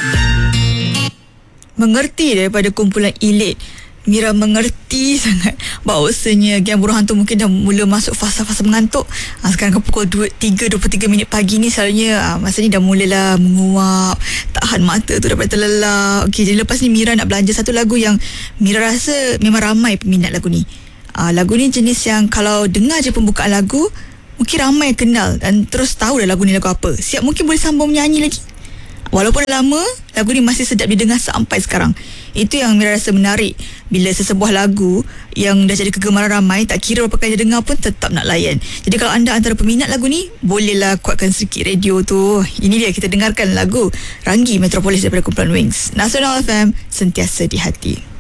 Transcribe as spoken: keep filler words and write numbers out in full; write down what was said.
Mengerti daripada kumpulan Elite. Mira mengerti sangat bahawasanya Geng Buruh Hantu mungkin dah mula masuk fasa-fasa mengantuk. Ha, sekarang ke pukul tiga dua puluh tiga minit pagi ni selalunya ha, masa ni dah mulalah menguap, tahan mata tu dapat terlelap. Okey, jadi lepas ni Mira nak belanja satu lagu yang Mira rasa memang ramai peminat lagu ni. Ha, lagu ni jenis yang kalau dengar je pembukaan lagu mungkin ramai kenal dan terus tahu dah lagu ni lagu apa. Siap mungkin boleh sambung menyanyi lagi. Walaupun dah lama, lagu ni masih sedap didengar sampai sekarang. Itu yang Mira rasa menarik. Bila sesebuah lagu yang dah jadi kegemaran ramai, tak kira berapa kali dia dengar pun tetap nak layan. Jadi kalau anda antara peminat lagu ni, bolehlah kuatkan sedikit radio tu. Ini dia, kita dengarkan lagu Ranggi Metropolis daripada kumpulan Wings. Nasional F M, sentiasa di hati.